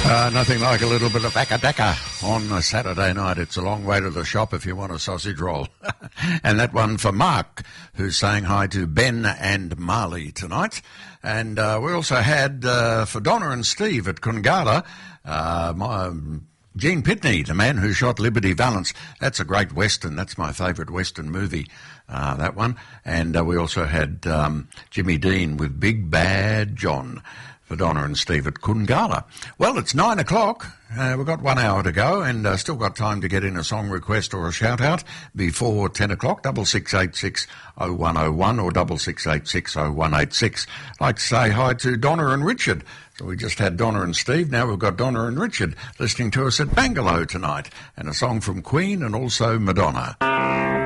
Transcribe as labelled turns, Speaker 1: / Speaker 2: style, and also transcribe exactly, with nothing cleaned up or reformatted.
Speaker 1: Uh, nothing like a little bit of Akadaka on a Saturday night. It's a long way to the shop if you want a sausage roll. And that one for Mark, who's saying hi to Ben and Marley tonight. And uh, we also had uh, for Donna and Steve at Kungala, uh, my, Gene Pitney, the man who shot Liberty Valance. That's a great Western. That's my favourite Western movie, uh, that one. And uh, we also had um, Jimmy Dean with Big Bad John for Donna and Steve at Kungala. Well, it's nine o'clock. Uh, we've got one hour to go and uh, still got time to get in a song request or a shout-out before ten o'clock, double six eight six oh one oh one or double six eight six oh one eight six. I'd like to say hi to Donna and Richard. So we just had Donna and Steve. Now we've got Donna and Richard listening to us at Bangalow tonight. And a song from Queen and also Madonna.